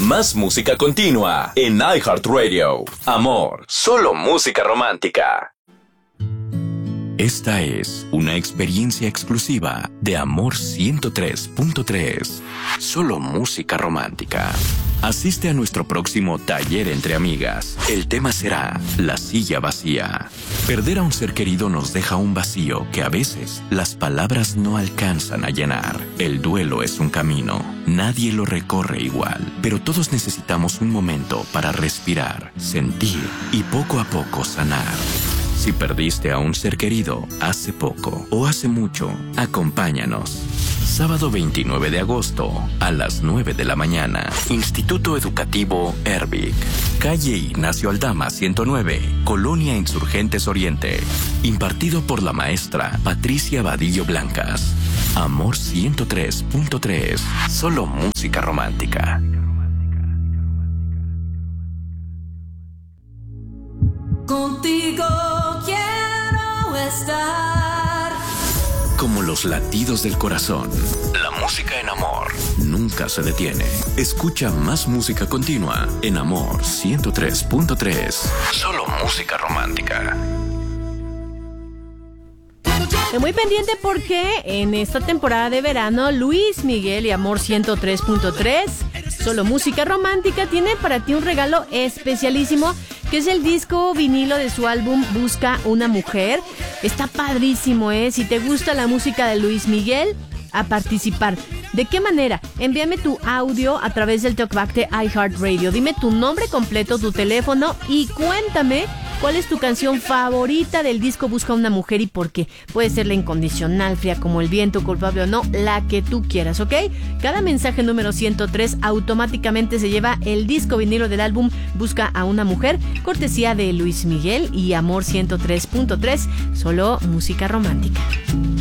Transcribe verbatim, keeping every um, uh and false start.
Más música continua en iHeartRadio. Amor, solo música romántica. Esta es una experiencia exclusiva de Amor ciento tres punto tres. Solo música romántica. Asiste a nuestro próximo taller entre amigas. El tema será la silla vacía. Perder a un ser querido nos deja un vacío que a veces las palabras no alcanzan a llenar. El duelo es un camino. Nadie lo recorre igual, pero todos necesitamos un momento para respirar, sentir y poco a poco sanar. Si perdiste a un ser querido hace poco o hace mucho, acompáñanos. Sábado veintinueve de agosto a las nueve de la mañana. Instituto Educativo Erbic. Calle Ignacio Aldama ciento nueve, Colonia Insurgentes Oriente. Impartido por la maestra Patricia Vadillo Blancas. Amor ciento tres punto tres. Solo música romántica. Contigo quiero estar. Como los latidos del corazón, la música en Amor nunca se detiene. Escucha más música continua en Amor ciento tres punto tres. Solo música romántica. Muy pendiente porque en esta temporada de verano Luis Miguel y Amor ciento tres punto tres, solo música romántica, tiene para ti un regalo especialísimo, que es el disco vinilo de su álbum Busca una Mujer. Está padrísimo, ¿eh? Si te gusta la música de Luis Miguel, a participar. ¿De qué manera? Envíame tu audio a través del talkback de iHeartRadio. Dime tu nombre completo, tu teléfono y cuéntame cuál es tu canción favorita del disco Busca una Mujer y por qué. Puede ser La Incondicional, Fría como el Viento, Culpable o No, la que tú quieras, ¿ok? Cada mensaje número ciento tres automáticamente se lleva el disco vinilo del álbum Busca a una Mujer, cortesía de Luis Miguel y Amor ciento tres punto tres, solo música romántica.